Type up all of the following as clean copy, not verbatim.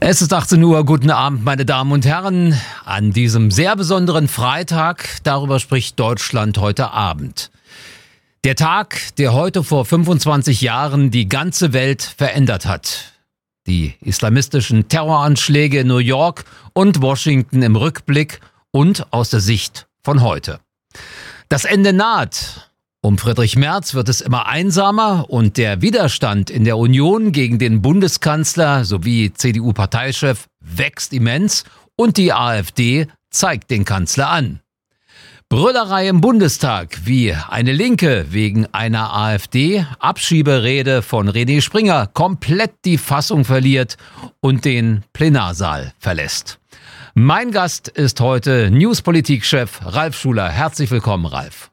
Es ist 18 Uhr. Guten Abend, meine Damen und Herren. An diesem sehr besonderen Freitag, darüber spricht Deutschland heute Abend. Der Tag, der heute vor 25 Jahren die ganze Welt verändert hat. Die islamistischen Terroranschläge in New York und Washington im Rückblick und aus der Sicht von heute. Das Ende naht. Um Friedrich Merz wird es immer einsamer und der Widerstand in der Union gegen den Bundeskanzler sowie CDU-Parteichef wächst immens und die AfD zeigt den Kanzler an. Brüllerei im Bundestag, wie eine Linke wegen einer AfD-Abschieberede von René Springer komplett die Fassung verliert und den Plenarsaal verlässt. Mein Gast ist heute Newspolitik-Chef Ralf Schuler. Herzlich willkommen, Ralf.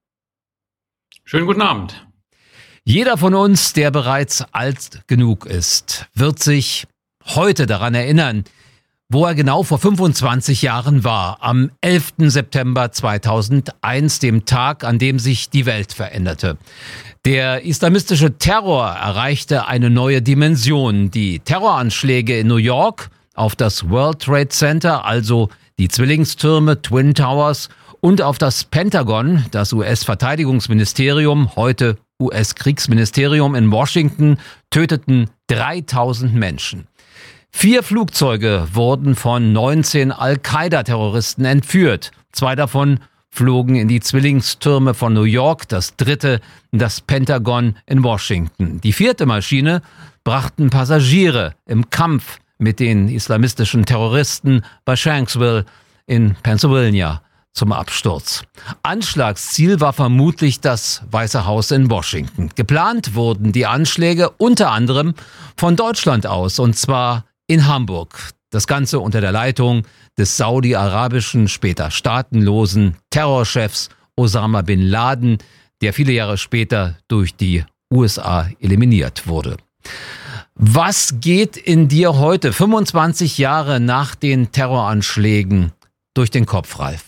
Schönen guten Abend. Jeder von uns, der bereits alt genug ist, wird sich heute daran erinnern, wo er genau vor 25 Jahren war, am 11. September 2001, dem Tag, an dem sich die Welt veränderte. Der islamistische Terror erreichte eine neue Dimension. Die Terroranschläge in New York auf das World Trade Center, also die Zwillingstürme Twin Towers, und auf das Pentagon, das US-Verteidigungsministerium, heute US-Kriegsministerium in Washington, töteten 3000 Menschen. 4 Flugzeuge wurden von 19 Al-Qaida-Terroristen entführt. 2 davon flogen in die Zwillingstürme von New York, das 3. in das Pentagon in Washington. Die 4. Maschine brachten Passagiere im Kampf mit den islamistischen Terroristen bei Shanksville in Pennsylvania zum Absturz. Anschlagsziel war vermutlich das Weiße Haus in Washington. Geplant wurden die Anschläge unter anderem von Deutschland aus, und zwar in Hamburg. Das Ganze unter der Leitung des saudi-arabischen, später staatenlosen Terrorchefs Osama bin Laden, der viele Jahre später durch die USA eliminiert wurde. Was geht in dir heute, 25 Jahre nach den Terroranschlägen, durch den Kopf, Ralf?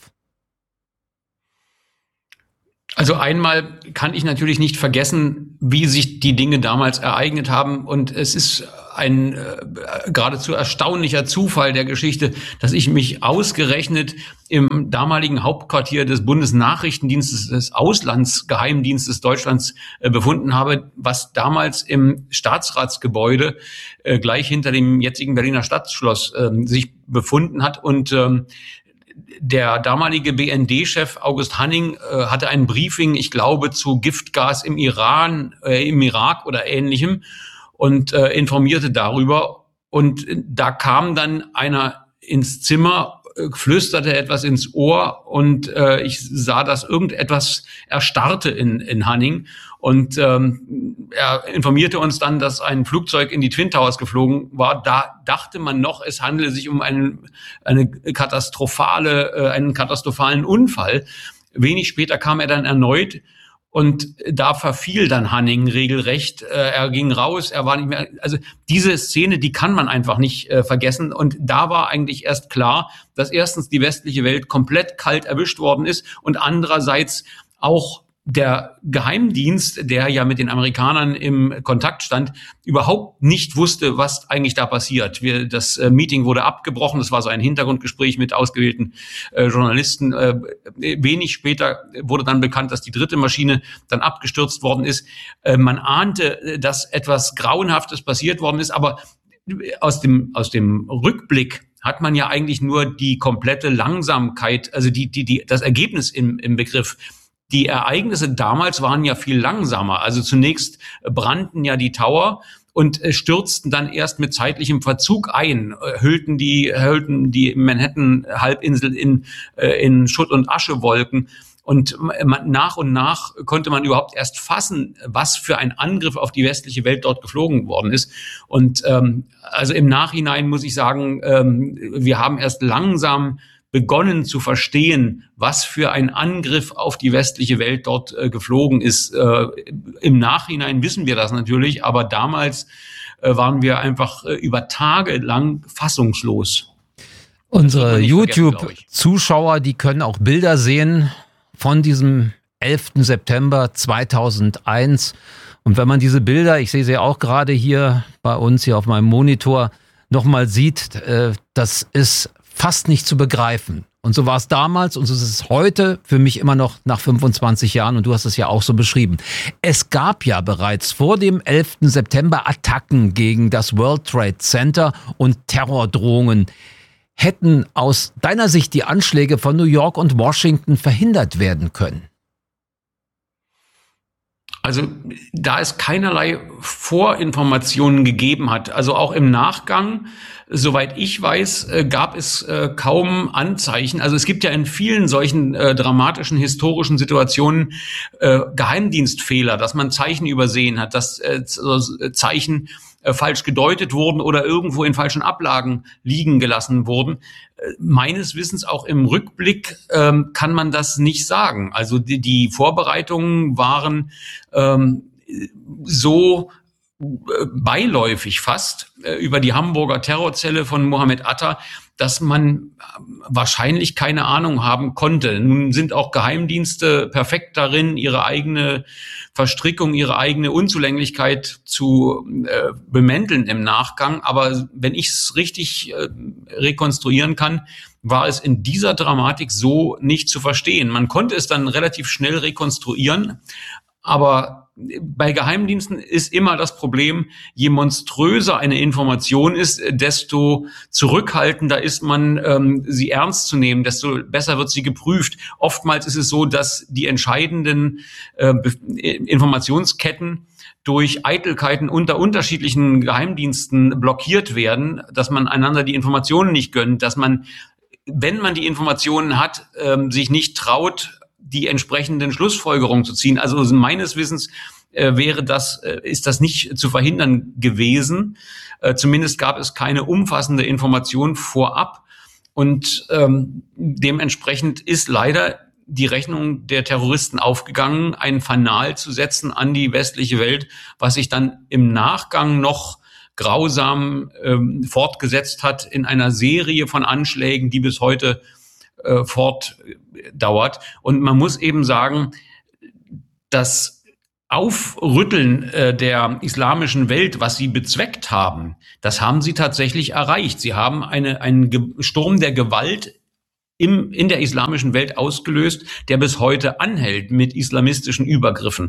Also einmal kann ich natürlich nicht vergessen, wie sich die Dinge damals ereignet haben. Und es ist ein geradezu erstaunlicher Zufall der Geschichte, dass ich mich ausgerechnet im damaligen Hauptquartier des Bundesnachrichtendienstes des Auslandsgeheimdienstes Deutschlands befunden habe, was damals im Staatsratsgebäude gleich hinter dem jetzigen Berliner Stadtschloss sich befunden hat. Und der damalige BND-Chef August Hanning hatte ein Briefing, ich glaube, zu Giftgas im Irak oder Ähnlichem, und informierte darüber. Und da kam dann einer ins Zimmer, flüsterte etwas ins Ohr, und ich sah, dass irgendetwas erstarrte in Hanning. Und er informierte uns dann, dass ein Flugzeug in die Twin Towers geflogen war. Da dachte man noch, es handele sich um einen katastrophalen Unfall. Wenig später kam er dann erneut, und da verfiel dann Hanning regelrecht. Er ging raus, er war nicht mehr. Also diese Szene, die kann man einfach nicht vergessen. Und da war eigentlich erst klar, dass erstens die westliche Welt komplett kalt erwischt worden ist und andererseits auch der Geheimdienst, der ja mit den Amerikanern im Kontakt stand, überhaupt nicht wusste, was eigentlich da passiert. Das Meeting wurde abgebrochen. Das war so ein Hintergrundgespräch mit ausgewählten Journalisten. Wenig später wurde dann bekannt, dass die 3. Maschine dann abgestürzt worden ist. Man ahnte, dass etwas Grauenhaftes passiert worden ist, aber aus dem Rückblick hat man ja eigentlich nur die komplette Langsamkeit, also das Ergebnis im Begriff. Die Ereignisse damals waren ja viel langsamer. Also zunächst brannten ja die Tower und stürzten dann erst mit zeitlichem Verzug ein, hüllten die Manhattan-Halbinsel in Schutt- und Aschewolken. Und nach und nach konnte man überhaupt erst fassen, was für ein Angriff auf die westliche Welt dort geflogen worden ist. Und also im Nachhinein muss ich sagen, wir haben erst langsam begonnen zu verstehen, was für ein Angriff auf die westliche Welt dort geflogen ist. Im Nachhinein wissen wir das natürlich, aber damals waren wir einfach über Tage lang fassungslos. Unsere YouTube-Zuschauer, die können auch Bilder sehen von diesem 11. September 2001. Und wenn man diese Bilder, ich sehe sie auch gerade hier bei uns hier auf meinem Monitor, nochmal sieht, das ist fast nicht zu begreifen. Und so war es damals und so ist es heute für mich immer noch nach 25 Jahren. Und du hast es ja auch so beschrieben. Es gab ja bereits vor dem 11. September Attacken gegen das World Trade Center und Terrordrohungen. Hätten aus deiner Sicht die Anschläge von New York und Washington verhindert werden können? Also da es keinerlei Vorinformationen gegeben hat, also auch im Nachgang, soweit ich weiß, gab es kaum Anzeichen. Also es gibt ja in vielen solchen dramatischen historischen Situationen Geheimdienstfehler, dass man Zeichen übersehen hat, dass Zeichen falsch gedeutet wurden oder irgendwo in falschen Ablagen liegen gelassen wurden. Meines Wissens auch im Rückblick kann man das nicht sagen. Also die Vorbereitungen waren so beiläufig fast über die Hamburger Terrorzelle von Mohammed Atta, dass man wahrscheinlich keine Ahnung haben konnte. Nun sind auch Geheimdienste perfekt darin, ihre eigene Verstrickung, ihre eigene Unzulänglichkeit zu bemänteln im Nachgang. Aber wenn ich es richtig rekonstruieren kann, war es in dieser Dramatik so nicht zu verstehen. Man konnte es dann relativ schnell rekonstruieren, aber bei Geheimdiensten ist immer das Problem, je monströser eine Information ist, desto zurückhaltender ist man, sie ernst zu nehmen, desto besser wird sie geprüft. Oftmals ist es so, dass die entscheidenden Informationsketten durch Eitelkeiten unter unterschiedlichen Geheimdiensten blockiert werden, dass man einander die Informationen nicht gönnt, dass man, wenn man die Informationen hat, sich nicht traut, die entsprechenden Schlussfolgerungen zu ziehen. Also meines Wissens ist das nicht zu verhindern gewesen. Zumindest gab es keine umfassende Information vorab. Und dementsprechend ist leider die Rechnung der Terroristen aufgegangen, ein Fanal zu setzen an die westliche Welt, was sich dann im Nachgang noch grausam fortgesetzt hat in einer Serie von Anschlägen, die bis heute fortdauert. Und man muss eben sagen, das Aufrütteln der islamischen Welt, was sie bezweckt haben, das haben sie tatsächlich erreicht. Sie haben einen Sturm der Gewalt in der islamischen Welt ausgelöst, der bis heute anhält mit islamistischen Übergriffen.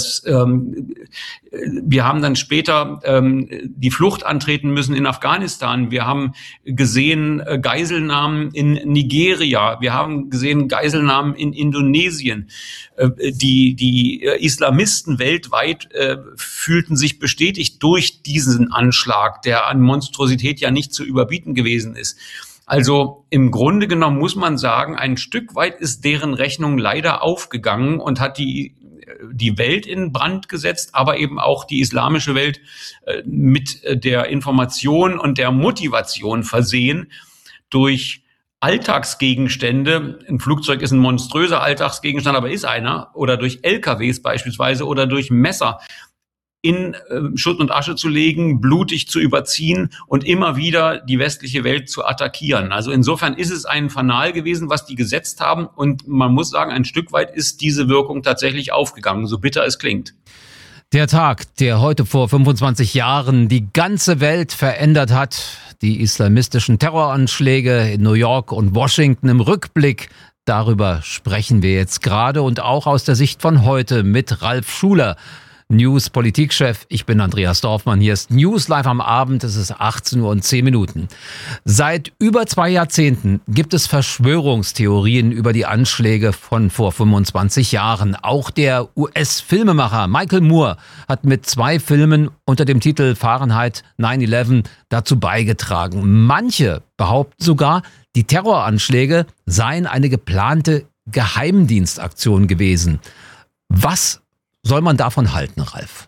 Wir haben dann später die Flucht antreten müssen in Afghanistan. Wir haben gesehen Geiselnahmen in Nigeria. Wir haben gesehen Geiselnahmen in Indonesien. Die Islamisten weltweit fühlten sich bestätigt durch diesen Anschlag, der an Monstrosität ja nicht zu überbieten gewesen ist. Also im Grunde genommen muss man sagen, ein Stück weit ist deren Rechnung leider aufgegangen und hat die Welt in Brand gesetzt, aber eben auch die islamische Welt mit der Information und der Motivation versehen durch Alltagsgegenstände. Ein Flugzeug ist ein monströser Alltagsgegenstand, aber ist einer. Oder durch LKWs beispielsweise oder durch Messer in Schutt und Asche zu legen, blutig zu überziehen und immer wieder die westliche Welt zu attackieren. Also insofern ist es ein Fanal gewesen, was die gesetzt haben. Und man muss sagen, ein Stück weit ist diese Wirkung tatsächlich aufgegangen, so bitter es klingt. Der Tag, der heute vor 25 Jahren die ganze Welt verändert hat, die islamistischen Terroranschläge in New York und Washington im Rückblick, darüber sprechen wir jetzt gerade und auch aus der Sicht von heute mit Ralf Schuler, News-Politikchef. Ich bin Andreas Dorfmann. Hier ist News live am Abend. Es ist 18:10 Uhr. Seit über 2 Jahrzehnten gibt es Verschwörungstheorien über die Anschläge von vor 25 Jahren. Auch der US-Filmemacher Michael Moore hat mit 2 Filmen unter dem Titel Fahrenheit 9/11 dazu beigetragen. Manche behaupten sogar, die Terroranschläge seien eine geplante Geheimdienstaktion gewesen. Was soll man davon halten, Ralf?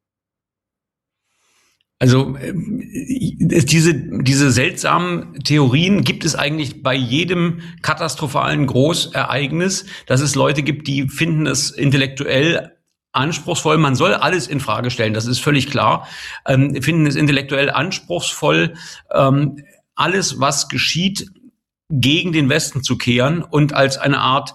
Also diese seltsamen Theorien gibt es eigentlich bei jedem katastrophalen Großereignis, dass es Leute gibt, die finden es intellektuell anspruchsvoll. Man soll alles in Frage stellen, das ist völlig klar. Finden es intellektuell anspruchsvoll, alles, was geschieht, gegen den Westen zu kehren und als eine Art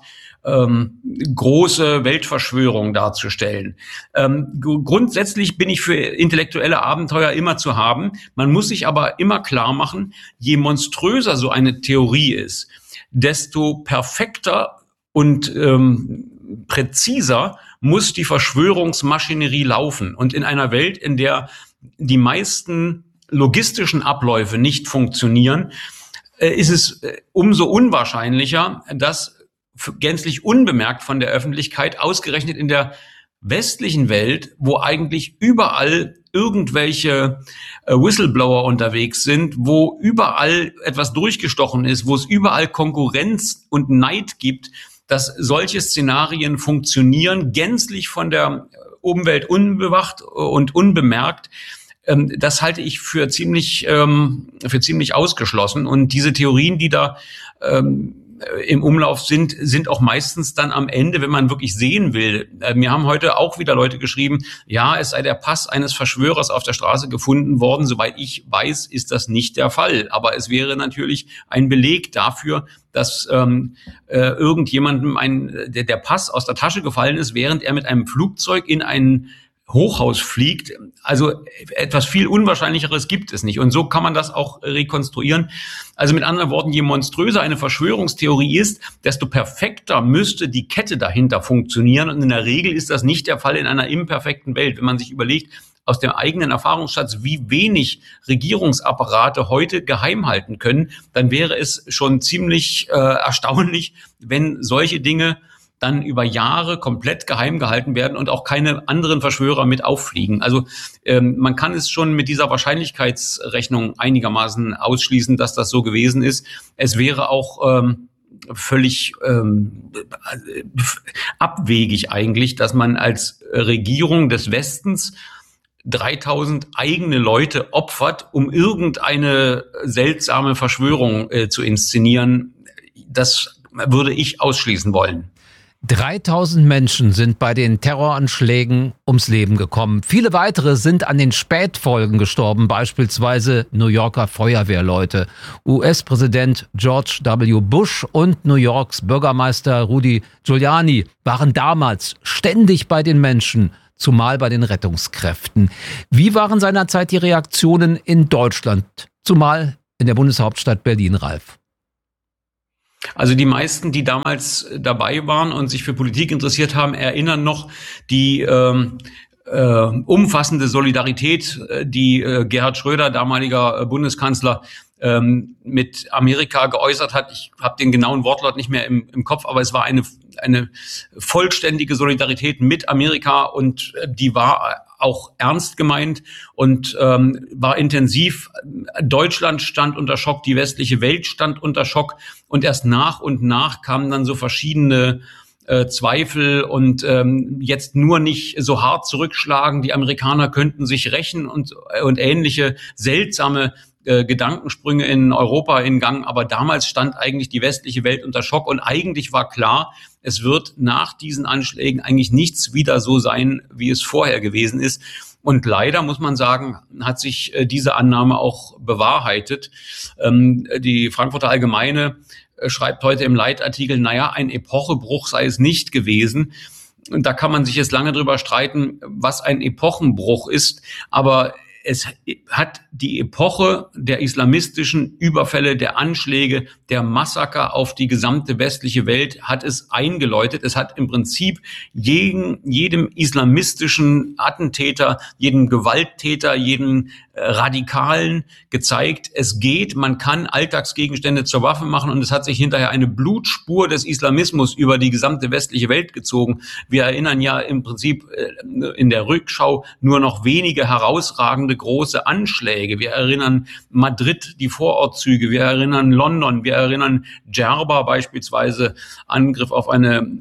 große Weltverschwörung darzustellen. Grundsätzlich bin ich für intellektuelle Abenteuer immer zu haben. Man muss sich aber immer klar machen, je monströser so eine Theorie ist, desto perfekter und präziser muss die Verschwörungsmaschinerie laufen. Und in einer Welt, in der die meisten logistischen Abläufe nicht funktionieren, ist es umso unwahrscheinlicher, dass gänzlich unbemerkt von der Öffentlichkeit, ausgerechnet in der westlichen Welt, wo eigentlich überall irgendwelche Whistleblower unterwegs sind, wo überall etwas durchgestochen ist, wo es überall Konkurrenz und Neid gibt, dass solche Szenarien funktionieren, gänzlich von der Umwelt unbewacht und unbemerkt. Das halte ich für ziemlich ausgeschlossen. Und diese Theorien, die da im Umlauf sind auch meistens dann am Ende, wenn man wirklich sehen will. Mir haben heute auch wieder Leute geschrieben, ja, es sei der Pass eines Verschwörers auf der Straße gefunden worden. Soweit ich weiß, ist das nicht der Fall. Aber es wäre natürlich ein Beleg dafür, dass irgendjemandem der Pass aus der Tasche gefallen ist, während er mit einem Flugzeug in ein Hochhaus fliegt. Also etwas viel Unwahrscheinlicheres gibt es nicht. Und so kann man das auch rekonstruieren. Also mit anderen Worten, je monströser eine Verschwörungstheorie ist, desto perfekter müsste die Kette dahinter funktionieren. Und in der Regel ist das nicht der Fall in einer imperfekten Welt. Wenn man sich überlegt, aus dem eigenen Erfahrungsschatz, wie wenig Regierungsapparate heute geheim halten können, dann wäre es schon ziemlich erstaunlich, wenn solche Dinge dann über Jahre komplett geheim gehalten werden und auch keine anderen Verschwörer mit auffliegen. Also man kann es schon mit dieser Wahrscheinlichkeitsrechnung einigermaßen ausschließen, dass das so gewesen ist. Es wäre auch völlig abwegig eigentlich, dass man als Regierung des Westens 3000 eigene Leute opfert, um irgendeine seltsame Verschwörung zu inszenieren. Das würde ich ausschließen wollen. 3000 Menschen sind bei den Terroranschlägen ums Leben gekommen. Viele weitere sind an den Spätfolgen gestorben, beispielsweise New Yorker Feuerwehrleute. US-Präsident George W. Bush und New Yorks Bürgermeister Rudy Giuliani waren damals ständig bei den Menschen, zumal bei den Rettungskräften. Wie waren seinerzeit die Reaktionen in Deutschland, zumal in der Bundeshauptstadt Berlin, Ralf? Also die meisten, die damals dabei waren und sich für Politik interessiert haben, erinnern noch die umfassende Solidarität, die Gerhard Schröder, damaliger Bundeskanzler, mit Amerika geäußert hat. Ich habe den genauen Wortlaut nicht mehr im Kopf, aber es war eine vollständige Solidarität mit Amerika und die war auch ernst gemeint und war intensiv. Deutschland stand unter Schock, die westliche Welt stand unter Schock und erst nach und nach kamen dann so verschiedene Zweifel und jetzt nur nicht so hart zurückschlagen. Die Amerikaner könnten sich rächen und ähnliche seltsame Gedankensprünge in Europa in Gang. Aber damals stand eigentlich die westliche Welt unter Schock und eigentlich war klar, es wird nach diesen Anschlägen eigentlich nichts wieder so sein, wie es vorher gewesen ist. Und leider, muss man sagen, hat sich diese Annahme auch bewahrheitet. Die Frankfurter Allgemeine schreibt heute im Leitartikel, naja, ein Epochebruch sei es nicht gewesen. Und da kann man sich jetzt lange drüber streiten, was ein Epochenbruch ist. Aber es hat die Epoche der islamistischen Überfälle, der Anschläge, der Massaker auf die gesamte westliche Welt hat es eingeläutet. Es hat im Prinzip jedem islamistischen Attentäter, jedem Gewalttäter, jedem Radikalen gezeigt, es geht, man kann Alltagsgegenstände zur Waffe machen und es hat sich hinterher eine Blutspur des Islamismus über die gesamte westliche Welt gezogen. Wir erinnern ja im Prinzip in der Rückschau nur noch wenige herausragende große Anschläge. Wir erinnern Madrid, die Vorortzüge, wir erinnern London, wir erinnern Djerba beispielsweise, Angriff auf eine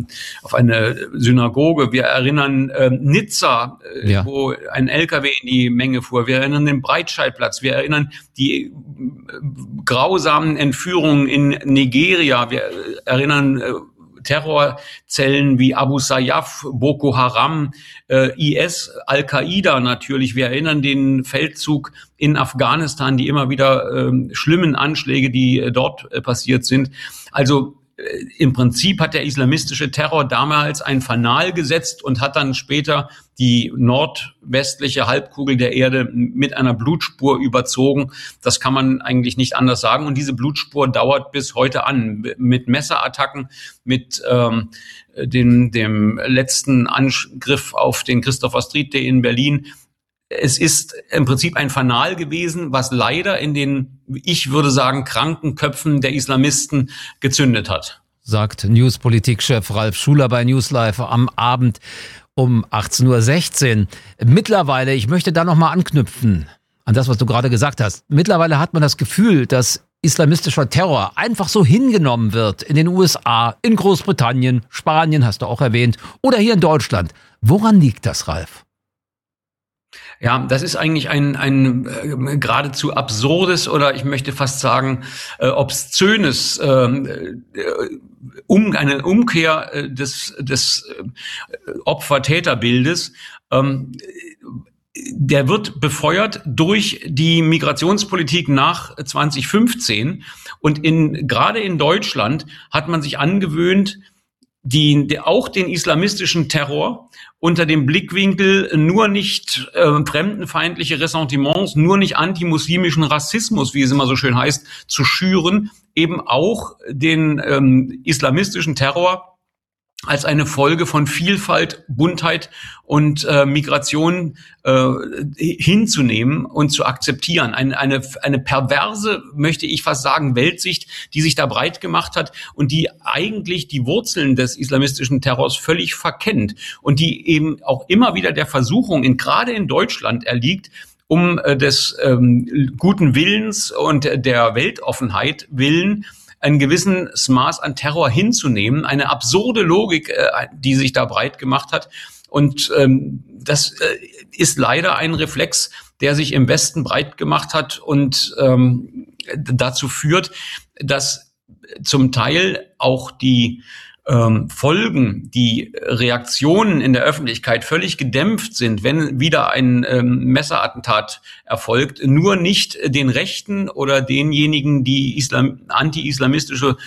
Synagoge, wir erinnern Nizza, wo ein LKW in die Menge fuhr, wir erinnern den Breitscheidplatz, wir erinnern die grausamen Entführungen in Nigeria, wir erinnern Terrorzellen wie Abu Sayyaf, Boko Haram, IS, Al-Qaida natürlich. Wir erinnern den Feldzug in Afghanistan, die immer wieder schlimmen Anschläge, die dort passiert sind. Also im Prinzip hat der islamistische Terror damals ein Fanal gesetzt und hat dann später die nordwestliche Halbkugel der Erde mit einer Blutspur überzogen. Das kann man eigentlich nicht anders sagen. Und diese Blutspur dauert bis heute an. Mit Messerattacken, mit dem letzten Angriff auf den Christopher Street Day in Berlin. Es ist im Prinzip ein Fanal gewesen, was leider in den, ich würde sagen, kranken Köpfen der Islamisten gezündet hat. Sagt Newspolitik-Chef Ralf Schuler bei Newslive am Abend um 18.16 Uhr. Mittlerweile, ich möchte da nochmal anknüpfen an das, was du gerade gesagt hast. Mittlerweile hat man das Gefühl, dass islamistischer Terror einfach so hingenommen wird in den USA, in Großbritannien, Spanien, hast du auch erwähnt, oder hier in Deutschland. Woran liegt das, Ralf? Ja, das ist eigentlich ein geradezu absurdes oder ich möchte fast sagen obszönes eine Umkehr des Opfer-Täter-Bildes. Der wird befeuert durch die Migrationspolitik nach 2015 und gerade in Deutschland hat man sich angewöhnt, auch den islamistischen Terror unter dem Blickwinkel nur nicht fremdenfeindliche Ressentiments, nur nicht antimuslimischen Rassismus, wie es immer so schön heißt, zu schüren, eben auch den islamistischen Terror als eine Folge von Vielfalt, Buntheit und Migration hinzunehmen und zu akzeptieren. Eine perverse, möchte ich fast sagen, Weltsicht, die sich da breit gemacht hat und die eigentlich die Wurzeln des islamistischen Terrors völlig verkennt und die eben auch immer wieder der Versuchung, gerade in Deutschland erliegt, um des guten Willens und der Weltoffenheit willen, ein gewisses Maß an Terror hinzunehmen, eine absurde Logik, die sich da breit gemacht hat. Und das ist leider ein Reflex, der sich im Westen breit gemacht hat und dazu führt, dass zum Teil auch die Folgen, die Reaktionen in der Öffentlichkeit völlig gedämpft sind, wenn wieder ein Messerattentat erfolgt, nur nicht den Rechten oder denjenigen, die anti-islamistische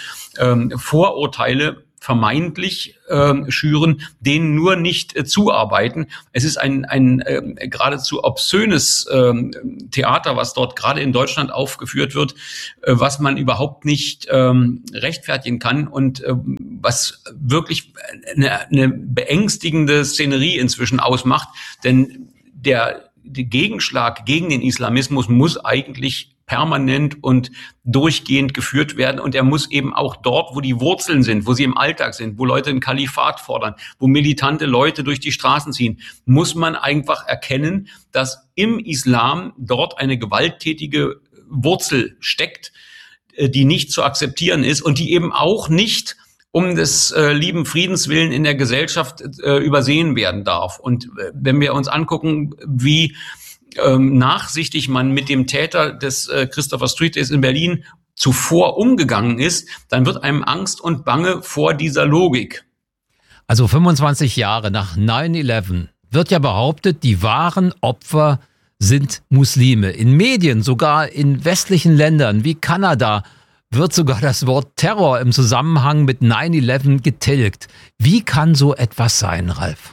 Vorurteile vermeintlich schüren, denen nur nicht zuarbeiten. Es ist ein geradezu obszönes Theater, was dort gerade in Deutschland aufgeführt wird, was man überhaupt nicht rechtfertigen kann und was wirklich eine beängstigende Szenerie inzwischen ausmacht. Denn der Gegenschlag gegen den Islamismus muss eigentlich permanent und durchgehend geführt werden. Und er muss eben auch dort, wo die Wurzeln sind, wo sie im Alltag sind, wo Leute ein Kalifat fordern, wo militante Leute durch die Straßen ziehen, muss man einfach erkennen, dass im Islam dort eine gewalttätige Wurzel steckt, die nicht zu akzeptieren ist und die eben auch nicht um des lieben Friedens willen in der Gesellschaft übersehen werden darf. Und wenn wir uns angucken, wie nachsichtig man mit dem Täter des Christopher Street Days in Berlin zuvor umgegangen ist, dann wird einem Angst und Bange vor dieser Logik. Also 25 Jahre nach 9/11 wird ja behauptet, die wahren Opfer sind Muslime. In Medien, sogar in westlichen Ländern wie Kanada, wird sogar das Wort Terror im Zusammenhang mit 9/11 getilgt. Wie kann so etwas sein, Ralf?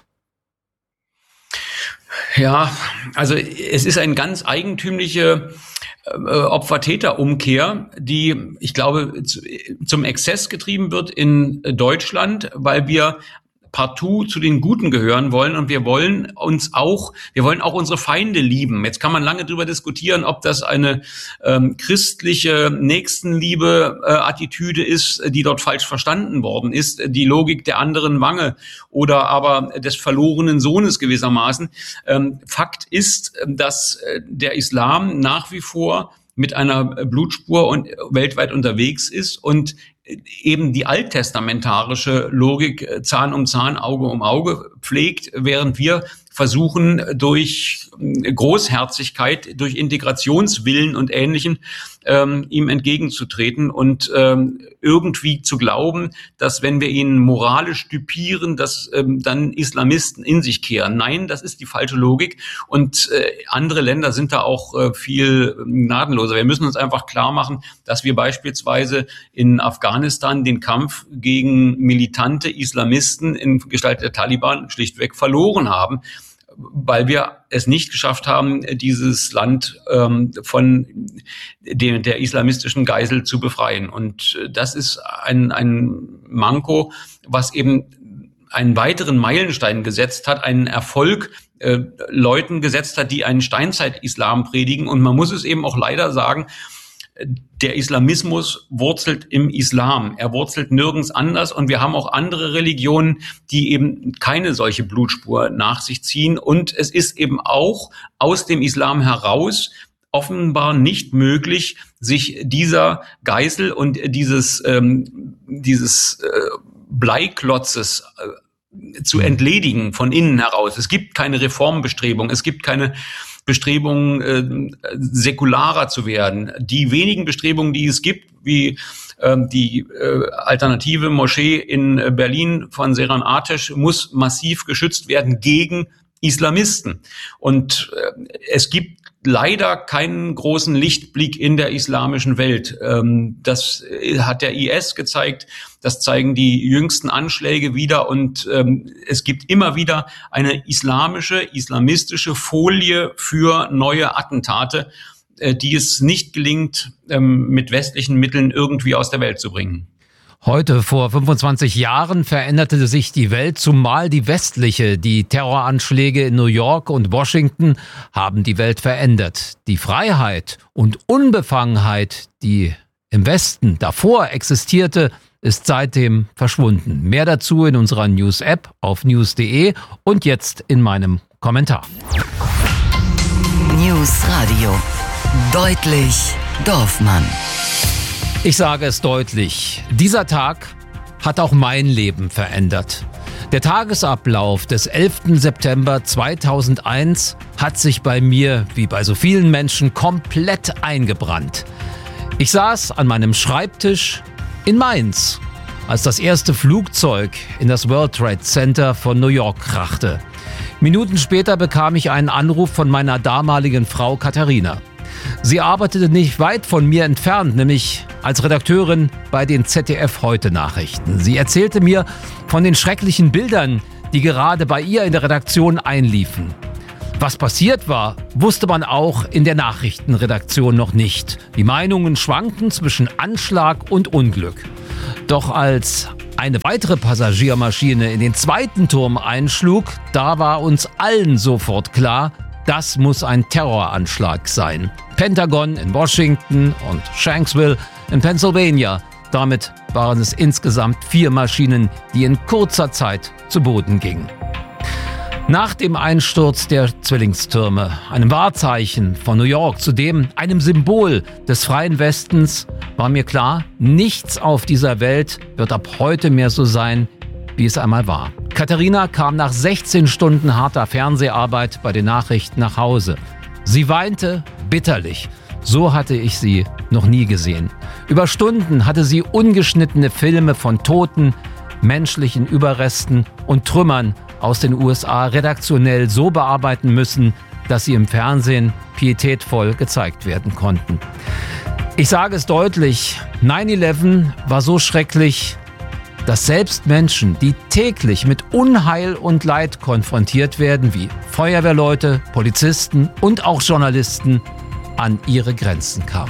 Ja, also es ist eine ganz eigentümliche Opfer-Täter-Umkehr, die, ich glaube, zum Exzess getrieben wird in Deutschland, weil wir partout zu den Guten gehören wollen und wir wollen auch unsere Feinde lieben. Jetzt kann man lange darüber diskutieren, ob das eine christliche Nächstenliebe-Attitüde ist, die dort falsch verstanden worden ist, die Logik der anderen Wange oder aber des verlorenen Sohnes gewissermaßen. Fakt ist, dass der Islam nach wie vor mit einer Blutspur und weltweit unterwegs ist und eben die alttestamentarische Logik Zahn um Zahn, Auge um Auge pflegt, während wir versuchen, durch Großherzigkeit, durch Integrationswillen und Ähnlichem ihm entgegenzutreten und irgendwie zu glauben, dass wenn wir ihn moralisch düpieren, dass dann Islamisten in sich kehren. Nein, das ist die falsche Logik und andere Länder sind da auch viel gnadenloser. Wir müssen uns einfach klar machen, dass wir beispielsweise in Afghanistan den Kampf gegen militante Islamisten in Gestalt der Taliban schlichtweg verloren haben, weil wir es nicht geschafft haben, dieses Land von der islamistischen Geisel zu befreien. Und das ist ein Manko, was eben einen weiteren Meilenstein gesetzt hat, einen Erfolg Leuten gesetzt hat, die einen Steinzeit-Islam predigen. Und man muss es eben auch leider sagen, der Islamismus wurzelt im Islam. Er wurzelt nirgends anders. Und wir haben auch andere Religionen, die eben keine solche Blutspur nach sich ziehen. Und es ist eben auch aus dem Islam heraus offenbar nicht möglich, sich dieser Geißel und dieses Bleiklotzes zu entledigen von innen heraus. Es gibt keine Reformbestrebung. Es gibt keine Bestrebungen, säkularer zu werden. Die wenigen Bestrebungen, die es gibt, wie die alternative Moschee in Berlin von Seyran Ateş, muss massiv geschützt werden gegen Islamisten. Und es gibt leider keinen großen Lichtblick in der islamischen Welt. Das hat der IS gezeigt, das zeigen die jüngsten Anschläge wieder und es gibt immer wieder eine islamistische Folie für neue Attentate, die es nicht gelingt, mit westlichen Mitteln irgendwie aus der Welt zu bringen. Heute, vor 25 Jahren, veränderte sich die Welt, zumal die westliche. Die Terroranschläge in New York und Washington haben die Welt verändert. Die Freiheit und Unbefangenheit, die im Westen davor existierte, ist seitdem verschwunden. Mehr dazu in unserer News-App auf news.de und jetzt in meinem Kommentar. News Radio. Deutlich Dorfmann. Ich sage es deutlich, dieser Tag hat auch mein Leben verändert. Der Tagesablauf des 11. September 2001 hat sich bei mir, wie bei so vielen Menschen, komplett eingebrannt. Ich saß an meinem Schreibtisch in Mainz, als das erste Flugzeug in das World Trade Center von New York krachte. Minuten später bekam ich einen Anruf von meiner damaligen Frau Katharina. Sie arbeitete nicht weit von mir entfernt, nämlich als Redakteurin bei den ZDF-Heute-Nachrichten. Sie erzählte mir von den schrecklichen Bildern, die gerade bei ihr in der Redaktion einliefen. Was passiert war, wusste man auch in der Nachrichtenredaktion noch nicht. Die Meinungen schwankten zwischen Anschlag und Unglück. Doch als eine weitere Passagiermaschine in den zweiten Turm einschlug, da war uns allen sofort klar, das muss ein Terroranschlag sein. Pentagon in Washington und Shanksville in Pennsylvania. Damit waren es insgesamt 4 Maschinen, die in kurzer Zeit zu Boden gingen. Nach dem Einsturz der Zwillingstürme, einem Wahrzeichen von New York, zudem einem Symbol des freien Westens, war mir klar, nichts auf dieser Welt wird ab heute mehr so sein, wie es einmal war. Katharina kam nach 16 Stunden harter Fernseharbeit bei den Nachrichten nach Hause. Sie weinte bitterlich. So hatte ich sie noch nie gesehen. Über Stunden hatte sie ungeschnittene Filme von Toten, menschlichen Überresten und Trümmern aus den USA redaktionell so bearbeiten müssen, dass sie im Fernsehen pietätvoll gezeigt werden konnten. Ich sage es deutlich, 9/11 war so schrecklich, dass selbst Menschen, die täglich mit Unheil und Leid konfrontiert werden, wie Feuerwehrleute, Polizisten und auch Journalisten, an ihre Grenzen kamen.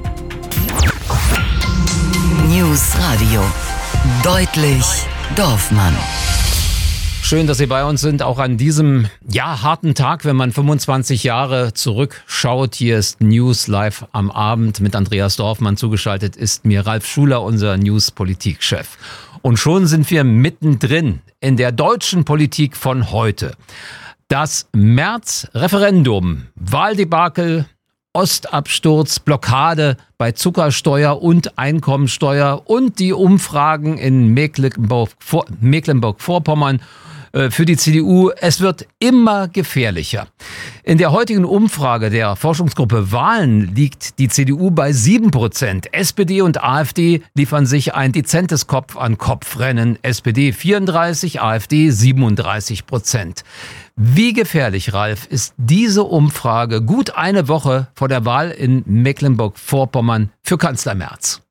News Radio. Deutlich Dorfmann. Schön, dass Sie bei uns sind, auch an diesem harten Tag, wenn man 25 Jahre zurückschaut. Hier ist News live am Abend mit Andreas Dorfmann. Zugeschaltet ist mir Ralf Schuler, unser News-Politikchef. Und schon sind wir mittendrin in der deutschen Politik von heute. Das März-Referendum, Wahldebakel, Ostabsturz, Blockade bei Zuckersteuer und Einkommensteuer und die Umfragen in Mecklenburg-Vorpommern für die CDU. Es wird immer gefährlicher. In der heutigen Umfrage der Forschungsgruppe Wahlen liegt die CDU bei 7%. SPD und AfD liefern sich ein dezentes Kopf-an-Kopf-Rennen. SPD 34, AfD 37%. Wie gefährlich, Ralf, ist diese Umfrage gut eine Woche vor der Wahl in Mecklenburg-Vorpommern für Kanzler Merz?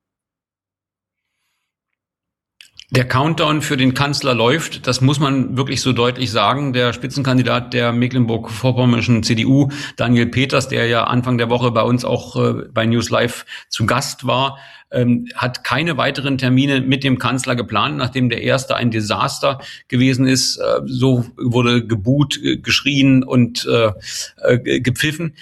Der Countdown für den Kanzler läuft, das muss man wirklich so deutlich sagen. Der Spitzenkandidat der mecklenburg-vorpommernischen CDU, Daniel Peters, der ja Anfang der Woche bei uns auch bei News Live zu Gast war, hat keine weiteren Termine mit dem Kanzler geplant, nachdem der erste ein Desaster gewesen ist. So wurde gebuht, geschrien und gepfiffen.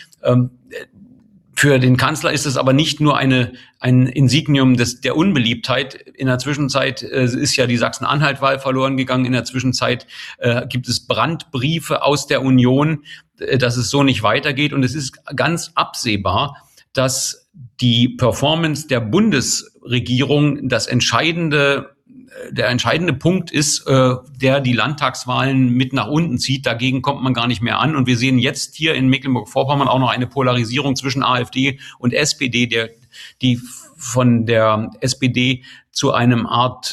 Für den Kanzler ist es aber nicht nur ein Insignium der Unbeliebtheit. In der Zwischenzeit ist ja die Sachsen-Anhalt-Wahl verloren gegangen. In der Zwischenzeit gibt es Brandbriefe aus der Union, dass es so nicht weitergeht. Und es ist ganz absehbar, dass die Performance der Bundesregierung der entscheidende Punkt ist, der die Landtagswahlen mit nach unten zieht. Dagegen kommt man gar nicht mehr an. Und wir sehen jetzt hier in Mecklenburg-Vorpommern auch noch eine Polarisierung zwischen AfD und SPD, die von der SPD zu einem Art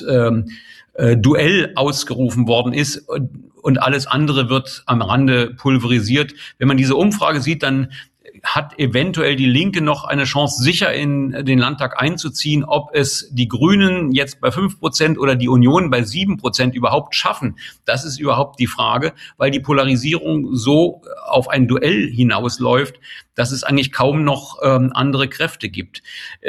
Duell ausgerufen worden ist. Und alles andere wird am Rande pulverisiert. Wenn man diese Umfrage sieht, dann hat eventuell die Linke noch eine Chance, sicher in den Landtag einzuziehen. Ob es die Grünen jetzt bei 5% oder die Union bei 7% überhaupt schaffen, das ist überhaupt die Frage, weil die Polarisierung so auf ein Duell hinausläuft, dass es eigentlich kaum noch andere Kräfte gibt.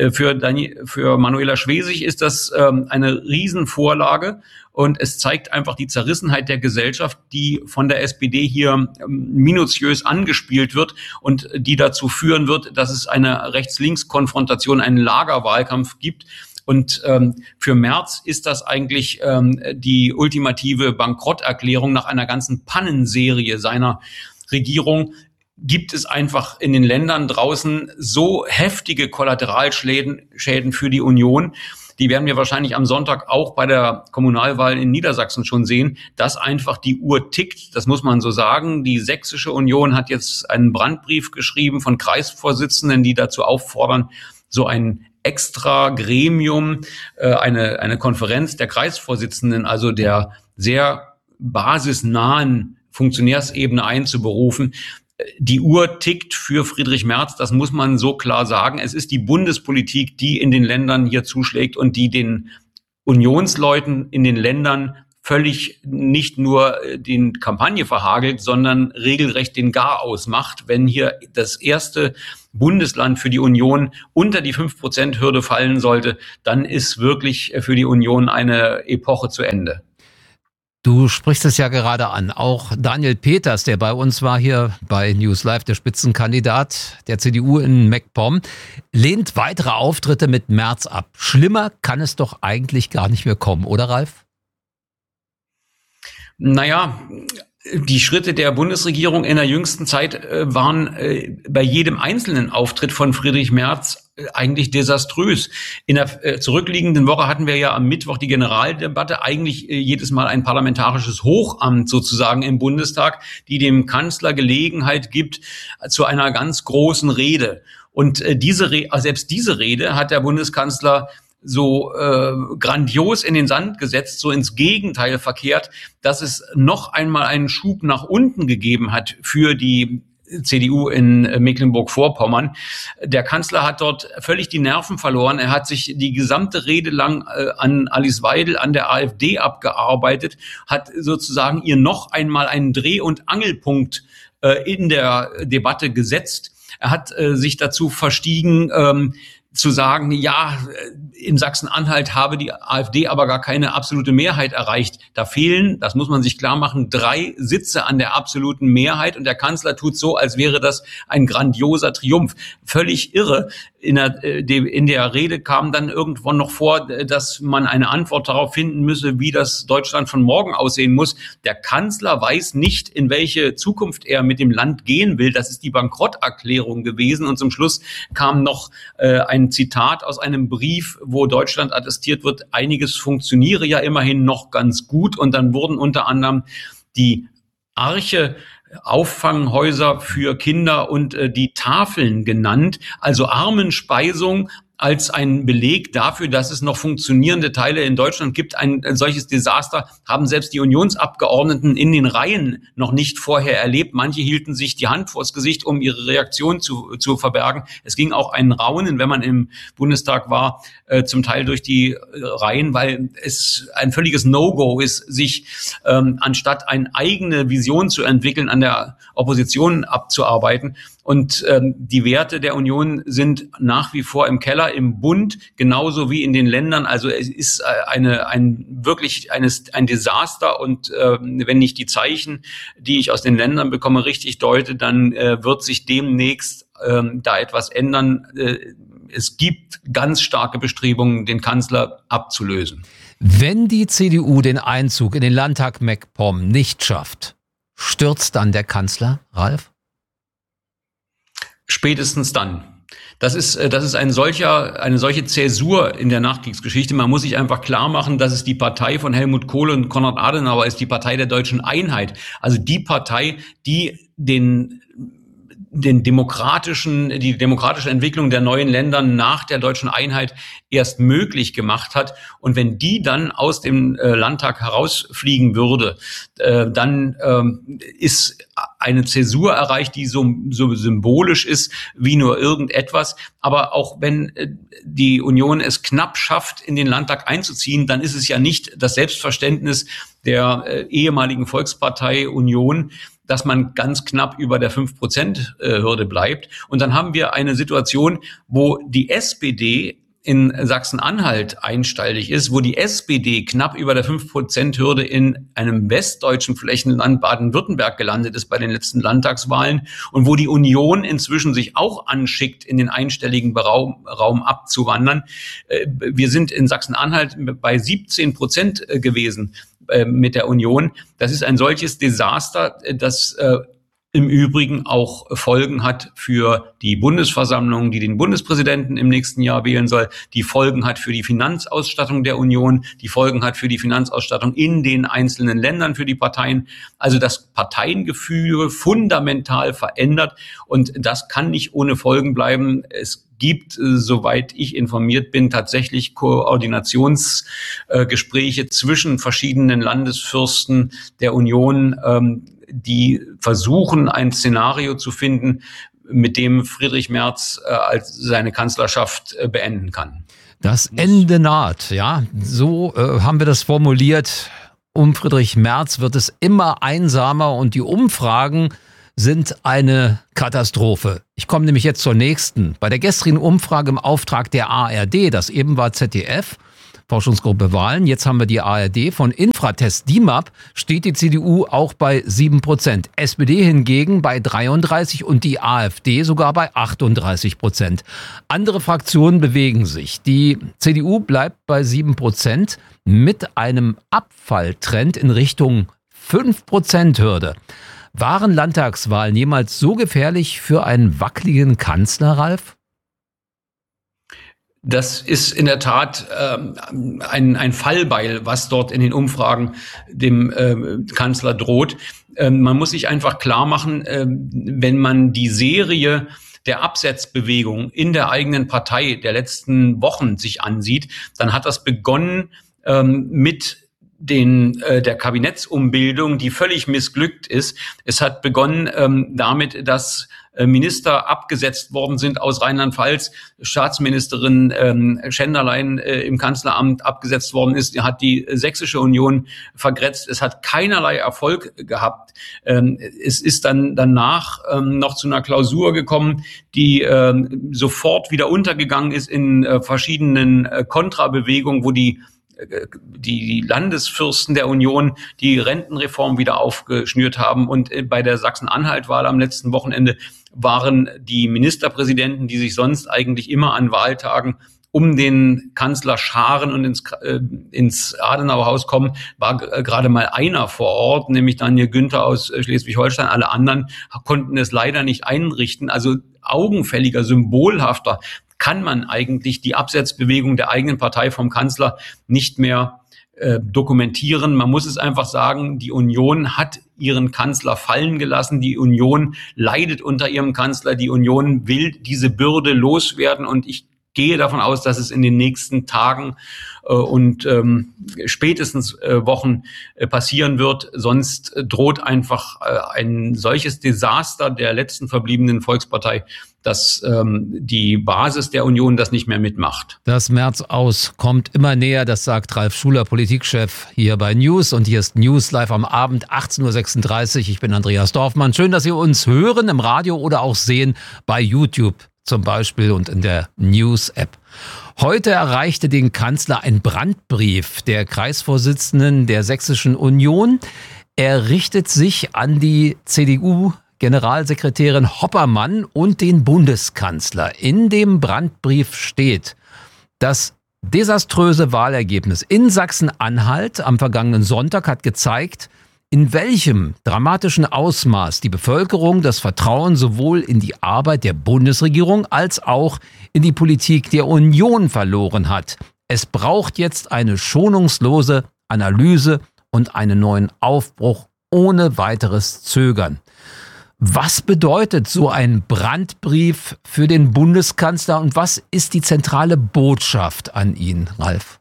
Für Manuela Schwesig ist das eine Riesenvorlage. Und es zeigt einfach die Zerrissenheit der Gesellschaft, die von der SPD hier minutiös angespielt wird und die dazu führen wird, dass es eine Rechts-Links-Konfrontation, einen Lagerwahlkampf gibt. Und für Merz ist das eigentlich die ultimative Bankrotterklärung nach einer ganzen Pannenserie seiner Regierung. Gibt es einfach in den Ländern draußen so heftige Kollateralschäden für die Union. Die werden wir wahrscheinlich am Sonntag auch bei der Kommunalwahl in Niedersachsen schon sehen, dass einfach die Uhr tickt. Das muss man so sagen. Die Sächsische Union hat jetzt einen Brandbrief geschrieben von Kreisvorsitzenden, die dazu auffordern, so ein extra Gremium, eine Konferenz der Kreisvorsitzenden, also der sehr basisnahen Funktionärsebene einzuberufen. Die Uhr tickt für Friedrich Merz, das muss man so klar sagen. Es ist die Bundespolitik, die in den Ländern hier zuschlägt und die den Unionsleuten in den Ländern völlig nicht nur den Kampagne verhagelt, sondern regelrecht den Garaus macht. Wenn hier das erste Bundesland für die Union unter die 5%-Hürde fallen sollte, dann ist wirklich für die Union eine Epoche zu Ende. Du sprichst es ja gerade an. Auch Daniel Peters, der bei uns war hier bei News Live, der Spitzenkandidat der CDU in MacPom, lehnt weitere Auftritte mit Merz ab. Schlimmer kann es doch eigentlich gar nicht mehr kommen, oder Ralf? Naja, die Schritte der Bundesregierung in der jüngsten Zeit waren bei jedem einzelnen Auftritt von Friedrich Merz eigentlich desaströs. In der zurückliegenden Woche hatten wir ja am Mittwoch die Generaldebatte, eigentlich jedes Mal ein parlamentarisches Hochamt sozusagen im Bundestag, die dem Kanzler Gelegenheit gibt zu einer ganz großen Rede. Und selbst diese Rede hat der Bundeskanzler so grandios in den Sand gesetzt, so ins Gegenteil verkehrt, dass es noch einmal einen Schub nach unten gegeben hat für die CDU in Mecklenburg-Vorpommern. Der Kanzler hat dort völlig die Nerven verloren. Er hat sich die gesamte Rede lang an Alice Weidel, an der AfD abgearbeitet, hat sozusagen ihr noch einmal einen Dreh- und Angelpunkt in der Debatte gesetzt. Er hat sich dazu verstiegen, zu sagen, ja, in Sachsen-Anhalt habe die AfD aber gar keine absolute Mehrheit erreicht. Da fehlen, das muss man sich klar machen, 3 Sitze an der absoluten Mehrheit und der Kanzler tut so, als wäre das ein grandioser Triumph. Völlig irre. In der Rede kam dann irgendwann noch vor, dass man eine Antwort darauf finden müsse, wie das Deutschland von morgen aussehen muss. Der Kanzler weiß nicht, in welche Zukunft er mit dem Land gehen will. Das ist die Bankrotterklärung gewesen. Und zum Schluss kam noch ein Zitat aus einem Brief, wo Deutschland attestiert wird, einiges funktioniere ja immerhin noch ganz gut. Und dann wurden unter anderem die Arche Auffanghäuser für Kinder und die Tafeln genannt, also Armenspeisung als ein Beleg dafür, dass es noch funktionierende Teile in Deutschland gibt. Ein solches Desaster haben selbst die Unionsabgeordneten in den Reihen noch nicht vorher erlebt. Manche hielten sich die Hand vors Gesicht, um ihre Reaktion zu verbergen. Es ging auch ein Raunen, wenn man im Bundestag war, zum Teil durch die Reihen, weil es ein völliges No-Go ist, sich anstatt eine eigene Vision zu entwickeln, an der Opposition abzuarbeiten. Und die Werte der Union sind nach wie vor im Keller, im Bund, genauso wie in den Ländern. Also es ist wirklich ein Desaster. Und wenn ich die Zeichen, die ich aus den Ländern bekomme, richtig deute, dann wird sich demnächst da etwas ändern. Es gibt ganz starke Bestrebungen, den Kanzler abzulösen. Wenn die CDU den Einzug in den Landtag MacPom nicht schafft, stürzt dann der Kanzler, Ralf? Spätestens dann. Das ist eine solche Zäsur in der Nachkriegsgeschichte. Man muss sich einfach klar machen, dass es die Partei von Helmut Kohl und Konrad Adenauer ist, die Partei der deutschen Einheit. Also die Partei, die die demokratische Entwicklung der neuen Länder nach der deutschen Einheit erst möglich gemacht hat. Und wenn die dann aus dem Landtag herausfliegen würde, dann ist eine Zäsur erreicht, die so symbolisch ist wie nur irgendetwas. Aber auch wenn die Union es knapp schafft, in den Landtag einzuziehen, dann ist es ja nicht das Selbstverständnis der ehemaligen Volkspartei Union, dass man ganz knapp über der 5%-Hürde bleibt. Und dann haben wir eine Situation, wo die SPD in Sachsen-Anhalt einstaltig ist, wo die SPD knapp über der 5%-Hürde in einem westdeutschen Flächenland Baden-Württemberg gelandet ist bei den letzten Landtagswahlen und wo die Union inzwischen sich auch anschickt, in den einstelligen Raum abzuwandern. Wir sind in Sachsen-Anhalt bei 17% gewesen mit der Union. Das ist ein solches Desaster, das im Übrigen auch Folgen hat für die Bundesversammlung, die den Bundespräsidenten im nächsten Jahr wählen soll, die Folgen hat für die Finanzausstattung der Union, die Folgen hat für die Finanzausstattung in den einzelnen Ländern für die Parteien. Also das Parteiengefüge fundamental verändert und das kann nicht ohne Folgen bleiben. Es gibt, soweit ich informiert bin, tatsächlich Koordinationsgespräche zwischen verschiedenen Landesfürsten der Union, die versuchen, ein Szenario zu finden, mit dem Friedrich Merz als seine Kanzlerschaft beenden kann. Das Ende naht, ja. So haben wir das formuliert. Um Friedrich Merz wird es immer einsamer und die Umfragen sind eine Katastrophe. Ich komme nämlich jetzt zur nächsten. Bei der gestrigen Umfrage im Auftrag der ARD, das eben war ZDF, Forschungsgruppe Wahlen, jetzt haben wir die ARD, von Infratest DIMAP steht die CDU auch bei 7%. SPD hingegen bei 33% und die AfD sogar bei 38%. Andere Fraktionen bewegen sich. Die CDU bleibt bei 7% mit einem Abfalltrend in Richtung 5%-Hürde. Waren Landtagswahlen jemals so gefährlich für einen wackeligen Kanzler, Ralf? Das ist in der Tat ein Fallbeil, was dort in den Umfragen dem Kanzler droht. Man muss sich einfach klar machen, wenn man die Serie der Absetzbewegung in der eigenen Partei der letzten Wochen sich ansieht, dann hat das begonnen mit der Kabinettsumbildung, die völlig missglückt ist. Es hat begonnen damit, dass Minister abgesetzt worden sind aus Rheinland-Pfalz, Staatsministerin Schenderlein im Kanzleramt abgesetzt worden ist, hat die Sächsische Union vergrätzt. Es hat keinerlei Erfolg gehabt. Es ist dann danach noch zu einer Klausur gekommen, die sofort wieder untergegangen ist in verschiedenen Kontrabewegungen, wo die Landesfürsten der Union die Rentenreform wieder aufgeschnürt haben. Und bei der Sachsen-Anhalt-Wahl am letzten Wochenende waren die Ministerpräsidenten, die sich sonst eigentlich immer an Wahltagen um den Kanzler scharen und ins Adenauerhaus kommen, war gerade mal einer vor Ort, nämlich Daniel Günther aus Schleswig-Holstein. Alle anderen konnten es leider nicht einrichten. Also augenfälliger, symbolhafter kann man eigentlich die Absetzbewegung der eigenen Partei vom Kanzler nicht mehr dokumentieren. Man muss es einfach sagen, die Union hat ihren Kanzler fallen gelassen. Die Union leidet unter ihrem Kanzler. Die Union will diese Bürde loswerden. Und ich gehe davon aus, dass es in den nächsten Tagen und spätestens Wochen passieren wird. Sonst droht einfach ein solches Desaster der letzten verbliebenen Volkspartei, dass die Basis der Union das nicht mehr mitmacht. Das März aus kommt immer näher, das sagt Ralf Schuler, Politikchef hier bei News. Und hier ist News live am Abend, 18.36 Uhr. Ich bin Andreas Dorfmann. Schön, dass Sie uns hören im Radio oder auch sehen bei YouTube zum Beispiel und in der News-App. Heute erreichte den Kanzler ein Brandbrief der Kreisvorsitzenden der Sächsischen Union. Er richtet sich an die CDU-Generalsekretärin Hoppermann und den Bundeskanzler. In dem Brandbrief steht: Das desaströse Wahlergebnis in Sachsen-Anhalt am vergangenen Sonntag hat gezeigt, in welchem dramatischen Ausmaß die Bevölkerung das Vertrauen sowohl in die Arbeit der Bundesregierung als auch in die Politik der Union verloren hat. Es braucht jetzt eine schonungslose Analyse und einen neuen Aufbruch ohne weiteres Zögern. Was bedeutet so ein Brandbrief für den Bundeskanzler und was ist die zentrale Botschaft an ihn, Ralf?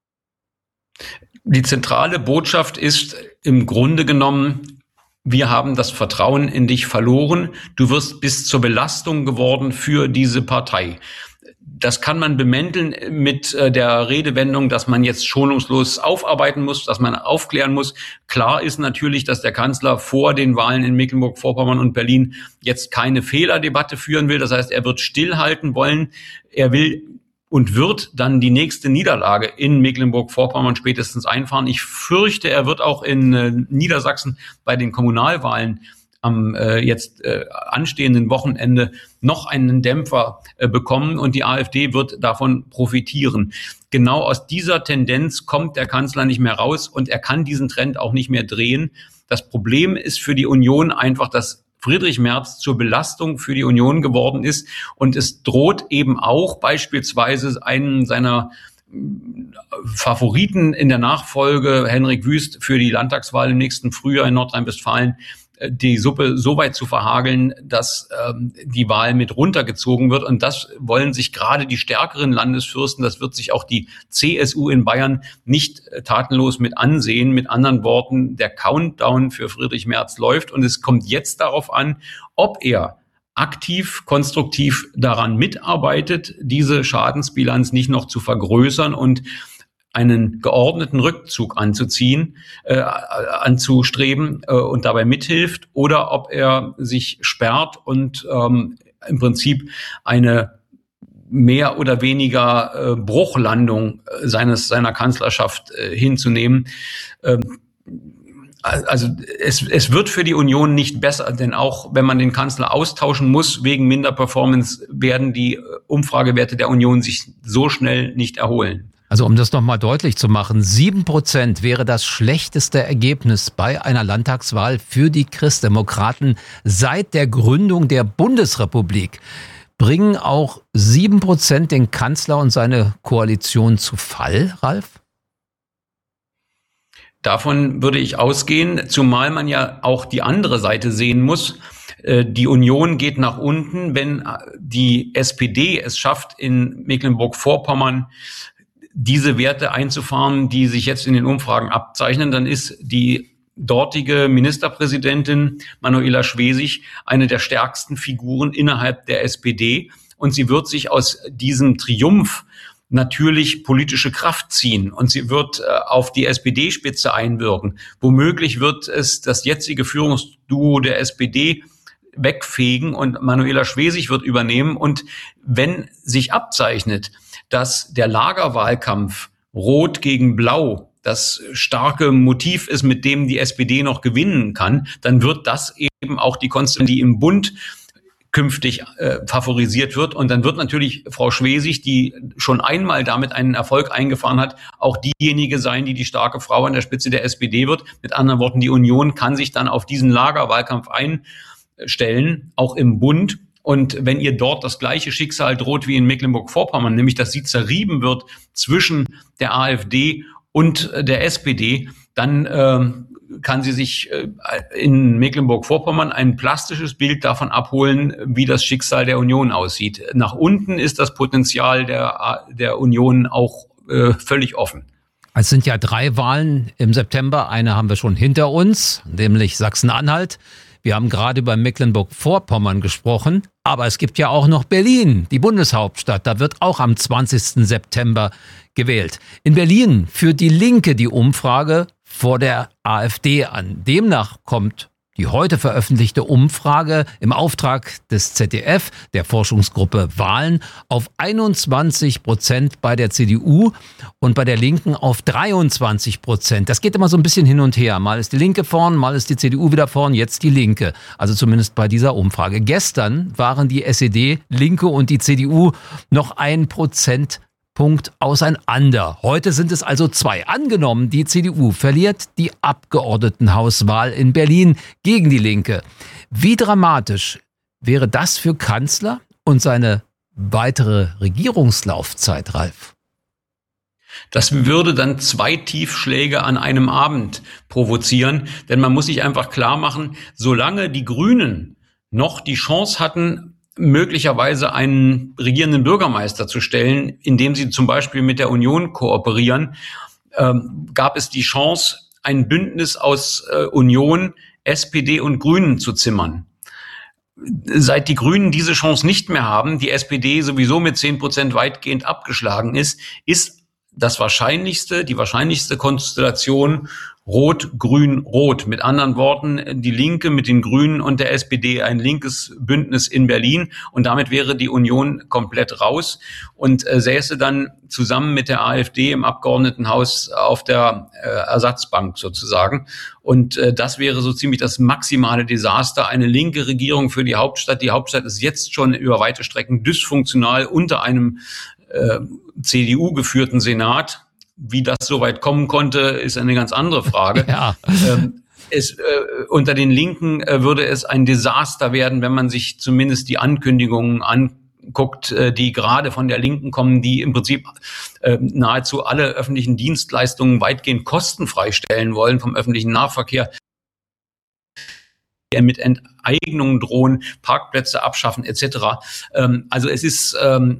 Die zentrale Botschaft ist im Grunde genommen: Wir haben das Vertrauen in dich verloren. Du bist zur Belastung geworden für diese Partei. Das kann man bemänteln mit der Redewendung, dass man jetzt schonungslos aufarbeiten muss, dass man aufklären muss. Klar ist natürlich, dass der Kanzler vor den Wahlen in Mecklenburg-Vorpommern und Berlin jetzt keine Fehlerdebatte führen will. Das heißt, er wird stillhalten wollen. Er will und wird dann die nächste Niederlage in Mecklenburg-Vorpommern spätestens einfahren. Ich fürchte, er wird auch in Niedersachsen bei den Kommunalwahlen am jetzt anstehenden Wochenende noch einen Dämpfer bekommen und die AfD wird davon profitieren. Genau aus dieser Tendenz kommt der Kanzler nicht mehr raus und er kann diesen Trend auch nicht mehr drehen. Das Problem ist für die Union einfach, dass Friedrich Merz zur Belastung für die Union geworden ist und es droht eben auch beispielsweise einen seiner Favoriten in der Nachfolge, Henrik Wüst, für die Landtagswahl im nächsten Frühjahr in Nordrhein-Westfalen die Suppe so weit zu verhageln, dass die Wahl mit runtergezogen wird. Und das wollen sich gerade die stärkeren Landesfürsten, das wird sich auch die CSU in Bayern nicht tatenlos mit ansehen. Mit anderen Worten, der Countdown für Friedrich Merz läuft und es kommt jetzt darauf an, ob er aktiv, konstruktiv daran mitarbeitet, diese Schadensbilanz nicht noch zu vergrößern und einen geordneten Rückzug anzustreben und dabei mithilft, oder ob er sich sperrt und im Prinzip eine mehr oder weniger Bruchlandung seiner Kanzlerschaft hinzunehmen. Also es wird für die Union nicht besser, denn auch wenn man den Kanzler austauschen muss wegen Minderperformance, werden die Umfragewerte der Union sich so schnell nicht erholen. Also um das nochmal deutlich zu machen, 7% wäre das schlechteste Ergebnis bei einer Landtagswahl für die Christdemokraten seit der Gründung der Bundesrepublik. Bringen auch 7% den Kanzler und seine Koalition zu Fall, Ralf? Davon würde ich ausgehen, zumal man ja auch die andere Seite sehen muss. Die Union geht nach unten. Wenn die SPD es schafft, in Mecklenburg-Vorpommern diese Werte einzufahren, die sich jetzt in den Umfragen abzeichnen, dann ist die dortige Ministerpräsidentin Manuela Schwesig eine der stärksten Figuren innerhalb der SPD. Und sie wird sich aus diesem Triumph natürlich politische Kraft ziehen und sie wird auf die SPD-Spitze einwirken. Womöglich wird es das jetzige Führungsduo der SPD wegfegen und Manuela Schwesig wird übernehmen. Und wenn sich abzeichnet, dass der Lagerwahlkampf Rot gegen Blau das starke Motiv ist, mit dem die SPD noch gewinnen kann, dann wird das eben auch die Konstellation, die im Bund künftig favorisiert wird. Und dann wird natürlich Frau Schwesig, die schon einmal damit einen Erfolg eingefahren hat, auch diejenige sein, die starke Frau an der Spitze der SPD wird. Mit anderen Worten, die Union kann sich dann auf diesen Lagerwahlkampf einstellen, auch im Bund. Und wenn ihr dort das gleiche Schicksal droht wie in Mecklenburg-Vorpommern, nämlich dass sie zerrieben wird zwischen der AfD und der SPD, dann kann sie sich in Mecklenburg-Vorpommern ein plastisches Bild davon abholen, wie das Schicksal der Union aussieht. Nach unten ist das Potenzial der Union auch völlig offen. Es sind ja 3 Wahlen im September. Eine haben wir schon hinter uns, nämlich Sachsen-Anhalt. Wir haben gerade über Mecklenburg-Vorpommern gesprochen. Aber es gibt ja auch noch Berlin, die Bundeshauptstadt. Da wird auch am 20. September gewählt. In Berlin führt die Linke die Umfrage vor der AfD an. Demnach kommt die heute veröffentlichte Umfrage im Auftrag des ZDF, der Forschungsgruppe Wahlen, auf 21% bei der CDU und bei der Linken auf 23%. Das geht immer so ein bisschen hin und her. Mal ist die Linke vorn, mal ist die CDU wieder vorn, jetzt die Linke. Also zumindest bei dieser Umfrage. Gestern waren die SED, Linke und die CDU noch 1% auseinander. Heute sind es also 2. Angenommen, die CDU verliert die Abgeordnetenhauswahl in Berlin gegen die Linke. Wie dramatisch wäre das für Kanzler und seine weitere Regierungslaufzeit, Ralf? Das würde dann 2 Tiefschläge an einem Abend provozieren, denn man muss sich einfach klar machen, solange die Grünen noch die Chance hatten, möglicherweise einen regierenden Bürgermeister zu stellen, indem sie zum Beispiel mit der Union kooperieren, gab es die Chance, ein Bündnis aus Union, SPD und Grünen zu zimmern. Seit die Grünen diese Chance nicht mehr haben, die SPD sowieso mit 10% weitgehend abgeschlagen ist die wahrscheinlichste Konstellation Rot, Grün, Rot. Mit anderen Worten, die Linke mit den Grünen und der SPD, ein linkes Bündnis in Berlin. Und damit wäre die Union komplett raus und säße dann zusammen mit der AfD im Abgeordnetenhaus auf der Ersatzbank sozusagen. Und das wäre so ziemlich das maximale Desaster. Eine linke Regierung für die Hauptstadt. Die Hauptstadt ist jetzt schon über weite Strecken dysfunktional unter einem CDU-geführten Senat. Wie das so weit kommen konnte, ist eine ganz andere Frage. Ja. Unter den Linken würde es ein Desaster werden, wenn man sich zumindest die Ankündigungen anguckt, die gerade von der Linken kommen, die im Prinzip nahezu alle öffentlichen Dienstleistungen weitgehend kostenfrei stellen wollen, vom öffentlichen Nahverkehr, mit Enteignungen drohen, Parkplätze abschaffen etc. Also es ist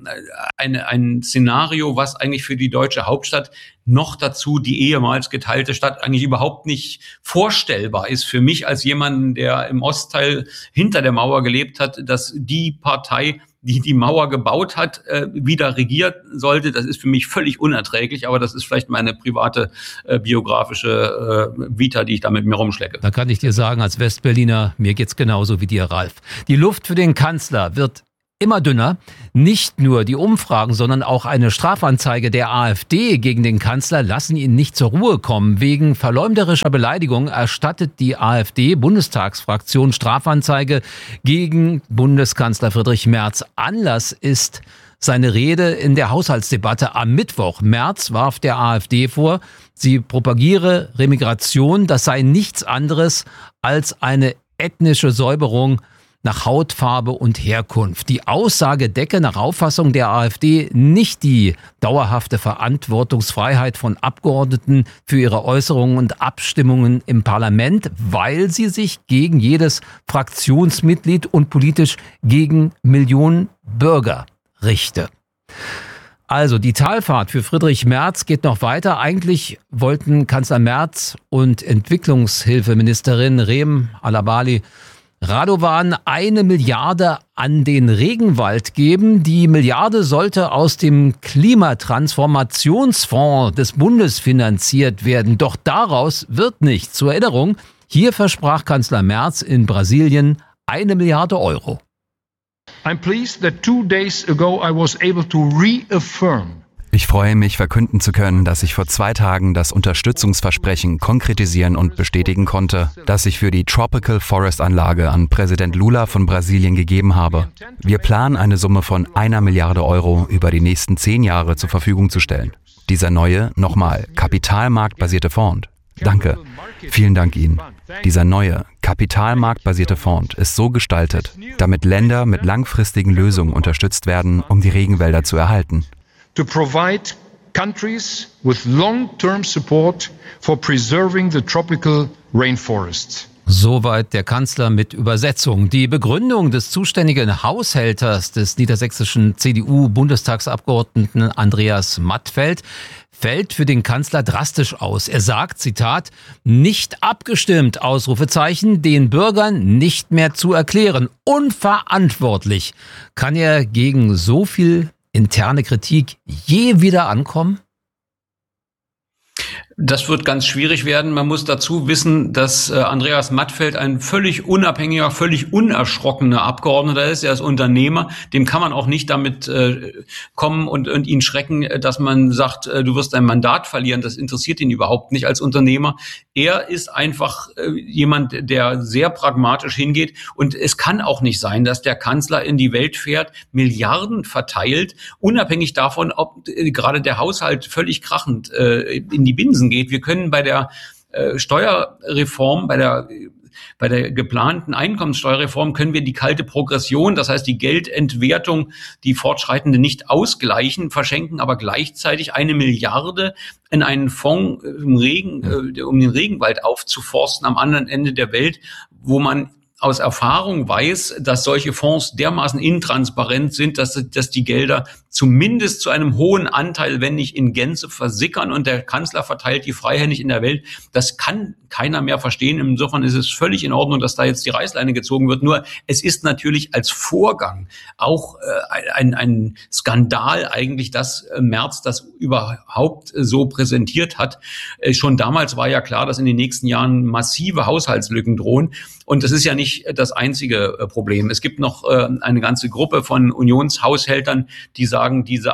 ein Szenario, was eigentlich für die deutsche Hauptstadt, noch dazu die ehemals geteilte Stadt, eigentlich überhaupt nicht vorstellbar ist. Für mich als jemanden, der im Ostteil hinter der Mauer gelebt hat, dass die Partei, die die Mauer gebaut hat, wieder regiert sollte, das ist für mich völlig unerträglich, aber das ist vielleicht meine private biografische Vita, die ich da mit mir rumschlecke. Da kann ich dir sagen, als Westberliner, mir geht's genauso wie dir, Ralf. Die Luft für den Kanzler wird immer dünner. Nicht nur die Umfragen, sondern auch eine Strafanzeige der AfD gegen den Kanzler lassen ihn nicht zur Ruhe kommen. Wegen verleumderischer Beleidigung erstattet die AfD-Bundestagsfraktion Strafanzeige gegen Bundeskanzler Friedrich Merz. Anlass ist seine Rede in der Haushaltsdebatte am Mittwoch. Merz warf der AfD vor, sie propagiere Remigration. Das sei nichts anderes als eine ethnische Säuberung nach Hautfarbe und Herkunft. Die Aussage decke nach Auffassung der AfD nicht die dauerhafte Verantwortungsfreiheit von Abgeordneten für ihre Äußerungen und Abstimmungen im Parlament, weil sie sich gegen jedes Fraktionsmitglied und politisch gegen Millionen Bürger richte. Also die Talfahrt für Friedrich Merz geht noch weiter. Eigentlich wollten Kanzler Merz und Entwicklungshilfeministerin Reem Alabali Radovan 1 Milliarde an den Regenwald geben. Die Milliarde sollte aus dem Klimatransformationsfonds des Bundes finanziert werden. Doch daraus wird nichts. Zur Erinnerung, hier versprach Kanzler Merz in Brasilien 1 Milliarde Euro. I'm pleased that 2 days ago I was able to reaffirm. Ich freue mich, verkünden zu können, dass ich vor 2 Tagen das Unterstützungsversprechen konkretisieren und bestätigen konnte, das ich für die Tropical Forest Anlage an Präsident Lula von Brasilien gegeben habe. Wir planen, eine Summe von 1 Milliarde Euro über die nächsten 10 Jahre zur Verfügung zu stellen. Dieser neue, nochmal, kapitalmarktbasierte Fonds. Danke. Vielen Dank Ihnen. Dieser neue, kapitalmarktbasierte Fonds ist so gestaltet, damit Länder mit langfristigen Lösungen unterstützt werden, um die Regenwälder zu erhalten. To provide countries with long-term support for preserving the tropical rainforests. Soweit der Kanzler mit Übersetzung. Die Begründung des zuständigen Haushälters des niedersächsischen CDU-Bundestagsabgeordneten Andreas Mattfeld fällt für den Kanzler drastisch aus. Er sagt, Zitat, nicht abgestimmt, Ausrufezeichen, den Bürgern nicht mehr zu erklären. Unverantwortlich. Kann er gegen so viel interne Kritik je wieder ankommen? Das wird ganz schwierig werden. Man muss dazu wissen, dass Andreas Mattfeld ein völlig unabhängiger, völlig unerschrockener Abgeordneter ist. Er ist Unternehmer. Dem kann man auch nicht damit kommen und ihn schrecken, dass man sagt, du wirst dein Mandat verlieren. Das interessiert ihn überhaupt nicht als Unternehmer. Er ist einfach jemand, der sehr pragmatisch hingeht. Und es kann auch nicht sein, dass der Kanzler in die Welt fährt, Milliarden verteilt, unabhängig davon, ob gerade der Haushalt völlig krachend in die Binsen geht. Wir können bei der Steuerreform, bei der geplanten Einkommenssteuerreform können wir die kalte Progression, das heißt die Geldentwertung, die fortschreitende nicht ausgleichen, verschenken aber gleichzeitig 1 Milliarde in einen Fonds um den Regenwald aufzuforsten am anderen Ende der Welt, wo man aus Erfahrung weiß, dass solche Fonds dermaßen intransparent sind, dass die Gelder zumindest zu einem hohen Anteil, wenn nicht in Gänze, versickern und der Kanzler verteilt die freihändig in der Welt. Das kann keiner mehr verstehen. Insofern ist es völlig in Ordnung, dass da jetzt die Reißleine gezogen wird. Nur es ist natürlich als Vorgang auch ein Skandal eigentlich, dass Merz das überhaupt so präsentiert hat. Schon damals war ja klar, dass in den nächsten Jahren massive Haushaltslücken drohen. Und das ist ja nicht das einzige Problem. Es gibt noch eine ganze Gruppe von Unionshaushältern, die sagen, diese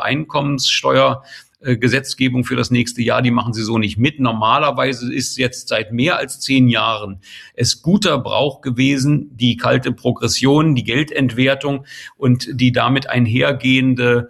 Einkommenssteuergesetzgebung für das nächste Jahr, die machen sie so nicht mit. Normalerweise ist jetzt seit mehr als 10 Jahren es guter Brauch gewesen, die kalte Progression, die Geldentwertung und die damit einhergehende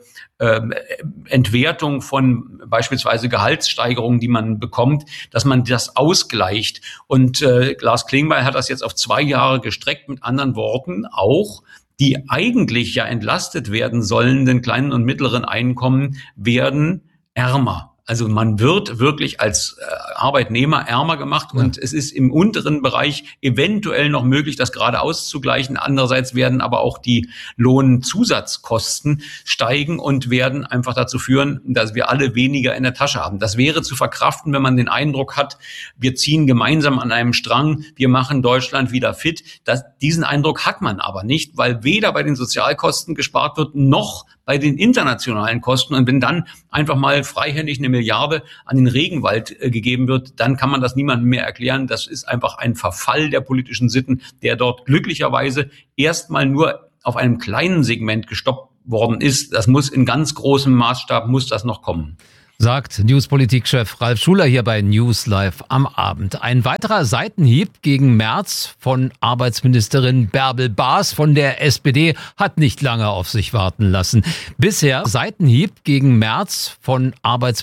Entwertung von beispielsweise Gehaltssteigerungen, die man bekommt, dass man das ausgleicht. Und Lars Klingbeil hat das jetzt auf 2 Jahre gestreckt. Mit anderen Worten, auch die eigentlich ja entlastet werden sollenden kleinen und mittleren Einkommen werden ärmer. Also man wird wirklich als Arbeitnehmer ärmer gemacht und es ist im unteren Bereich eventuell noch möglich, das gerade auszugleichen. Andererseits werden aber auch die Lohnzusatzkosten steigen und werden einfach dazu führen, dass wir alle weniger in der Tasche haben. Das wäre zu verkraften, wenn man den Eindruck hat, wir ziehen gemeinsam an einem Strang, wir machen Deutschland wieder fit. Diesen Eindruck hat man aber nicht, weil weder bei den Sozialkosten gespart wird, noch bei den internationalen Kosten. Und wenn dann einfach mal freihändig 1 Milliarde an den Regenwald gegeben wird, dann kann man das niemandem mehr erklären. Das ist einfach ein Verfall der politischen Sitten, der dort glücklicherweise erstmal nur auf einem kleinen Segment gestoppt worden ist. Das muss in ganz großem Maßstab, muss das noch kommen. Sagt Newspolitik-Chef Ralf Schuler hier bei News Live am Abend. Ein weiterer Seitenhieb gegen Merz von Arbeitsministerin Bärbel Baas von der SPD hat nicht lange auf sich warten lassen. Bisher Seitenhieb gegen Merz von Arbeitsministerin